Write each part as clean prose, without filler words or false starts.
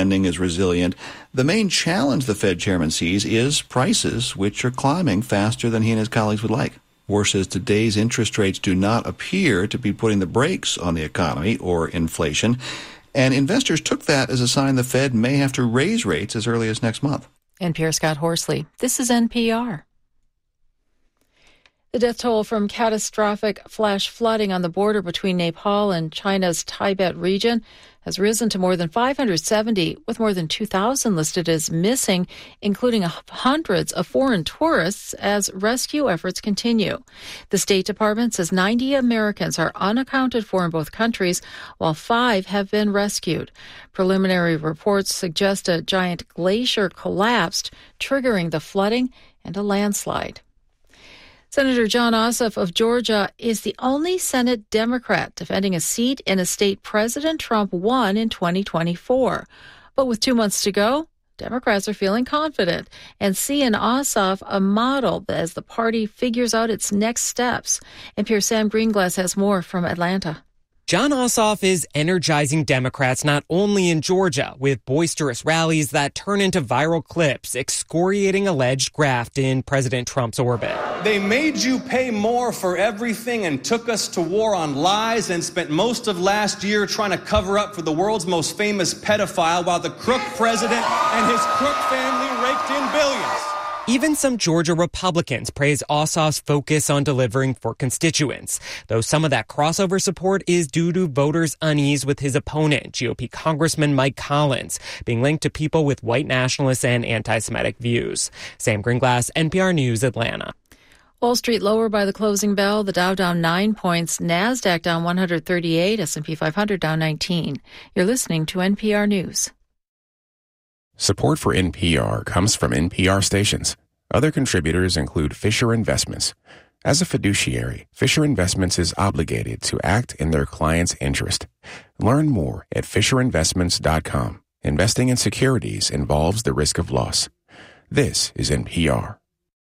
spending is resilient. The main challenge the Fed chairman sees is prices, which are climbing faster than he and his colleagues would like. Warsh says today's interest rates do not appear to be putting the brakes on the economy or inflation, and investors took that as a sign the Fed may have to raise rates as early as next month. NPR Scott Horsley. This is NPR. The death toll from catastrophic flash flooding on the border between Nepal and China's Tibet region has risen to more than 570, with more than 2,000 listed as missing, including hundreds of foreign tourists, as rescue efforts continue. The State Department says 90 Americans are unaccounted for in both countries, while 5 have been rescued. Preliminary reports suggest a giant glacier collapsed, triggering the flooding and a landslide. Senator Jon Ossoff of Georgia is the only Senate Democrat defending a seat in a state President Trump won in 2024. But with 2 months to go, Democrats are feeling confident and see in Ossoff a model as the party figures out its next steps. NPR's Sam Greenglass has more from Atlanta. Jon Ossoff is energizing Democrats not only in Georgia, with boisterous rallies that turn into viral clips excoriating alleged graft in President Trump's orbit. They made you pay more for everything and took us to war on lies and spent most of last year trying to cover up for the world's most famous pedophile while the crook president and his crook family raked in billions. Even some Georgia Republicans praise Ossoff's focus on delivering for constituents, though some of that crossover support is due to voters' unease with his opponent, GOP Congressman Mike Collins, being linked to people with white nationalist and anti-Semitic views. Sam Greenglass, NPR News, Atlanta. Wall Street lower by the closing bell. The Dow down 9 points, NASDAQ down 138, S&P 500 down 19. You're listening to NPR News. Support for NPR comes from NPR stations. Other contributors include Fisher Investments. As a fiduciary, Fisher Investments is obligated to act in their client's interest. Learn more at FisherInvestments.com. Investing in securities involves the risk of loss. This is NPR.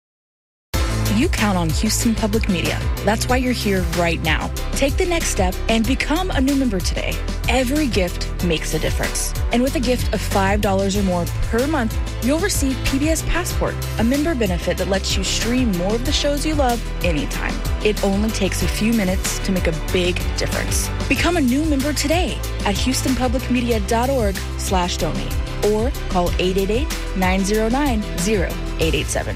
You count on Houston Public Media. That's why you're here right now. Take the next step and become a new member today. Every gift makes a difference. And with a gift of $5 or more per month, you'll receive PBS Passport, a member benefit that lets you stream more of the shows you love anytime. It only takes a few minutes to make a big difference. Become a new member today at HoustonPublicMedia.org/donate or call 888-909-0887.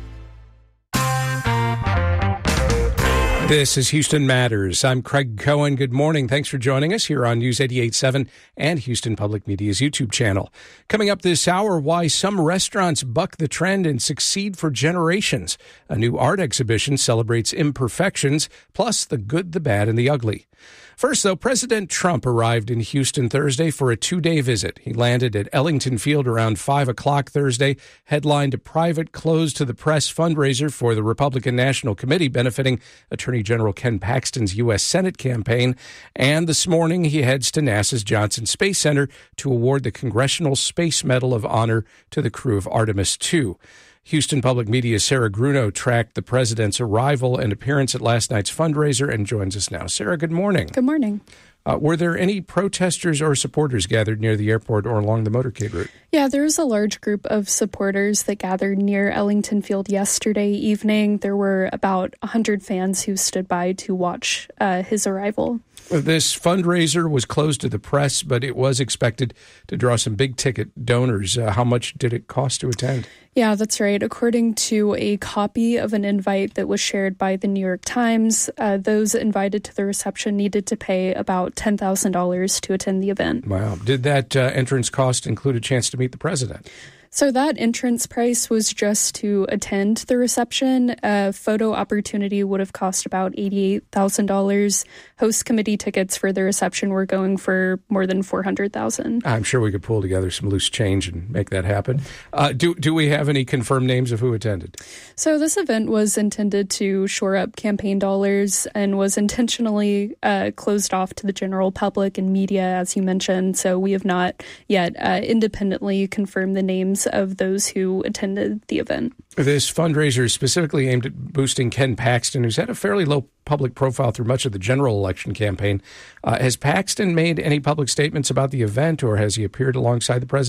This is Houston Matters. I'm Craig Cohen. Good morning. Thanks for joining us here on News 88.7 and Houston Public Media's YouTube channel. Coming up this hour, why some restaurants buck the trend and succeed for generations. A new art exhibition celebrates imperfections, plus the good, the bad, and the ugly. First, though, President Trump arrived in Houston Thursday for a 2-day visit. He landed at Ellington Field around 5 o'clock Thursday, headlined a private closed-to-the-press fundraiser for the Republican National Committee benefiting Attorney General Ken Paxton's U.S. Senate campaign. And this morning, he heads to NASA's Johnson Space Center to award the Congressional Space Medal of Honor to the crew of Artemis II. Houston Public Media's Sarah Grunow tracked the president's arrival and appearance at last night's fundraiser and joins us now. Sarah, good morning. Good morning. Were there any protesters or supporters gathered near the airport or along the motorcade route? Yeah, there was a large group of supporters that gathered near Ellington Field yesterday evening. There were about 100 fans who stood by to watch his arrival. This fundraiser was closed to the press, but it was expected to draw some big-ticket donors. How much did it cost to attend? Yeah, that's right. According to a copy of an invite that was shared by the New York Times, those invited to the reception needed to pay about $10,000 to attend the event. Wow. Did that entrance cost include a chance to meet the president? So that entrance price was just to attend the reception. A photo opportunity would have cost about $88,000. Host committee tickets for the reception were going for more than $400,000. I'm sure we could pull together some loose change and make that happen. Do we have any confirmed names of who attended? So this event was intended to shore up campaign dollars and was intentionally closed off to the general public and media, as you mentioned. So we have not yet independently confirmed the names of those who attended the event. This fundraiser is specifically aimed at boosting Ken Paxton, who's had a fairly low public profile through much of the general election campaign. Has Paxton made any public statements about the event, or has he appeared alongside the president?